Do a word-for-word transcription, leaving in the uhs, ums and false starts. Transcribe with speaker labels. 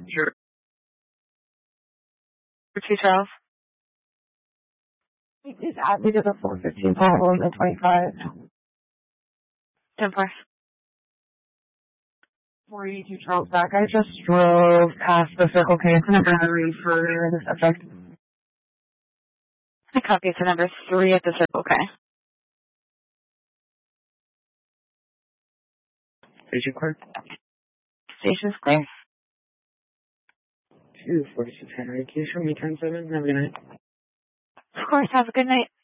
Speaker 1: Sure. For two Charles.
Speaker 2: Please add me to the four fifteen problem and twenty-five.
Speaker 1: ten four.
Speaker 2: four eighty-two Charles back. I just drove past the Circle K battery for the subject.
Speaker 1: I copy to number three at the Circle K.
Speaker 3: Station clear.
Speaker 1: Station's clear.
Speaker 3: two forty-six Henry. Can you show me ten seven? Have a good night.
Speaker 1: Of course, have a good night.